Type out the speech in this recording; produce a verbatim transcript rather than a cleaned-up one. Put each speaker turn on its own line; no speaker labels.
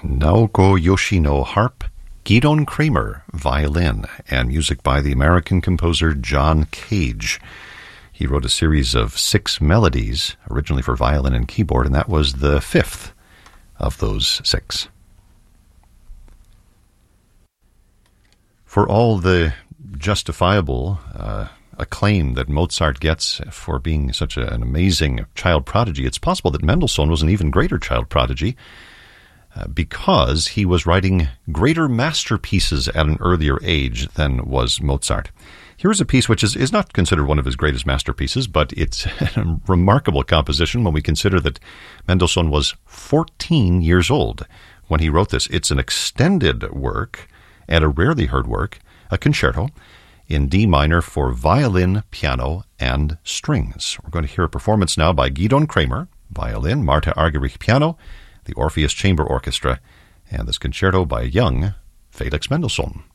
Naoko Yoshino, harp, Gidon Kramer, violin, and music by the American composer John Cage. He wrote a series of six melodies, originally for violin and keyboard, and that was the fifth of those six. For all the justifiable uh, acclaim that Mozart gets for being such a, an amazing child prodigy, it's possible that Mendelssohn was an even greater child prodigy uh, because he was writing greater masterpieces at an earlier age than was Mozart. Here's a piece which is, is not considered one of his greatest masterpieces, but it's a remarkable composition when we consider that Mendelssohn was fourteen years old when he wrote this. It's an extended work and a rarely heard work, a concerto in D minor for violin, piano, and strings. We're going to hear a performance now by Gidon Kramer, violin, Martha Argerich, piano, the Orpheus Chamber Orchestra, and this concerto by young Felix Mendelssohn.